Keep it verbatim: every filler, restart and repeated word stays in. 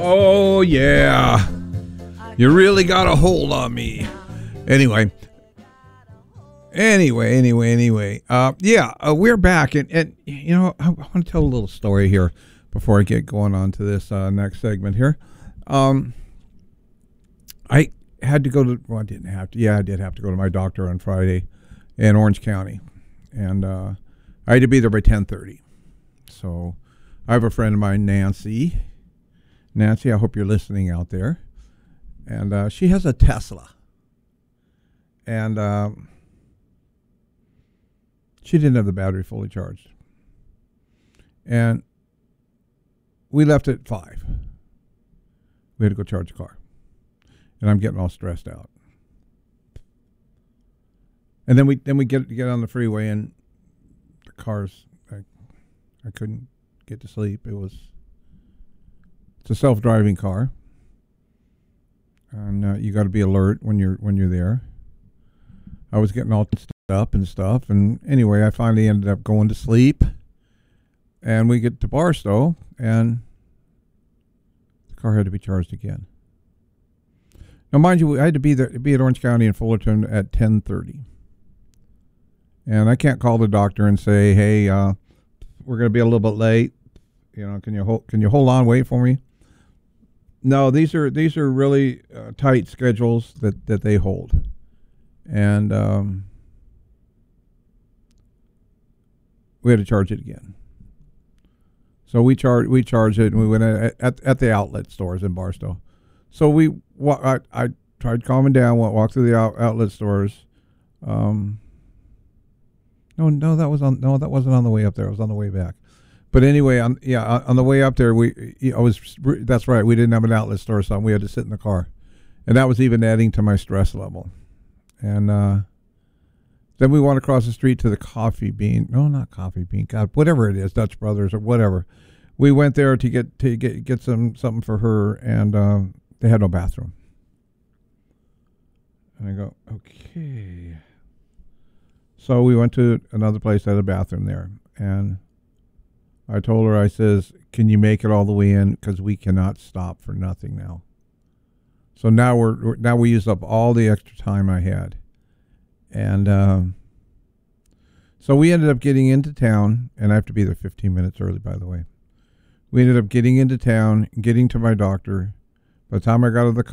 Oh, yeah. You really got a hold on me. Anyway. Anyway, anyway, anyway. Uh, yeah, uh, we're back. And, and, you know, I, I want to tell a little story here before I get going on to this uh, next segment here. Um, I had to go to, well, I didn't have to. Yeah, I did have to go to my doctor on Friday in Orange County. And uh, I had to be there by ten thirty. So I have a friend of mine, Nancy. Nancy, I hope you're listening out there. And uh, she has a Tesla. And um, she didn't have the battery fully charged. And we left at five. We had to go charge the car. And I'm getting all stressed out. And then we then we get get on the freeway, and the car's, I, I couldn't get to sleep. It was, it's a self-driving car. And uh, you got to be alert when you're when you're there. I was getting all tensed up and stuff, and anyway, I finally ended up going to sleep. And we get to Barstow, and the car had to be charged again. Now, mind you, I had to be there, be at Orange County in Fullerton at ten thirty, and I can't call the doctor and say, "Hey, uh, we're going to be a little bit late. You know, can you hold can you hold on, wait for me?" No, these are these are really uh, tight schedules that, that they hold, and um, we had to charge it again. So we charge we charged it, and we went at at, at the outlet stores in Barstow. So we I, I tried calming down, went walked through the out, outlet stores. Um, no, no, that was on no, that wasn't on the way up there. It was on the way back. But anyway, on yeah, on the way up there, we I was that's right. We didn't have an outlet store, so we had to sit in the car, and that was even adding to my stress level. And uh, then we went across the street to the Coffee Bean. No, not Coffee Bean. God, whatever it is, Dutch Brothers or whatever. We went there to get to get get some something for her, and uh, they had no bathroom. And I go, okay. So we went to another place that had a bathroom there, and I told her, I says, can you make it all the way in? Because we cannot stop for nothing now. So now we're now we used up all the extra time I had. And um, so we ended up getting into town, and I have to be there fifteen minutes early, by the way. We ended up getting into town, getting to my doctor. By the time I got out of the